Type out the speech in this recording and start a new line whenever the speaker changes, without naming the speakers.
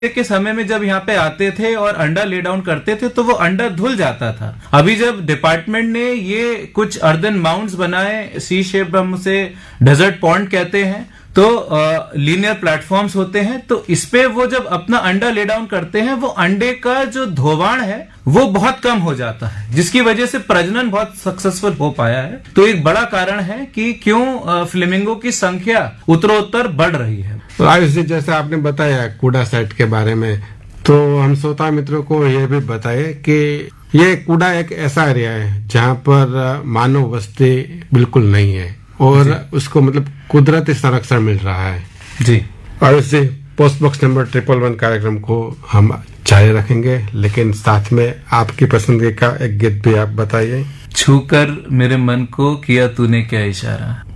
के समय में जब यहाँ पे आते थे और अंडा ले डाउन करते थे तो वो अंडा धुल जाता था। अभी जब डिपार्टमेंट ने ये कुछ अर्दन माउंट्स बनाए, सी शेप हम उसे डेजर्ट पॉन्ड कहते हैं, तो लीनियर प्लेटफॉर्म्स होते हैं, तो इस पे वो जब अपना अंडा ले डाउन करते हैं वो अंडे का जो धोवाण है वो बहुत कम हो जाता है, जिसकी वजह से प्रजनन बहुत सक्सेसफुल हो पाया है। तो एक बड़ा कारण है कि क्यों फ्लेमिंगो की संख्या उत्तरोत्तर बढ़ रही है।
तो आयुष जी, जैसे आपने बताया कूड़ा साइट के बारे में, तो हम श्रोता मित्रों को यह भी बताए कि ये कूड़ा एक ऐसा एरिया है जहाँ पर मानव बस्ती बिल्कुल नहीं है और उसको मतलब कुदरती संरक्षण मिल रहा है।
जी
आयुष जी, पोस्ट बॉक्स नंबर 111 कार्यक्रम को हम जारी रखेंगे, लेकिन साथ में आपकी पसंदगी का एक गीत भी आप बताइए।
छूकर मेरे मन को किया तूने क्या इशारा।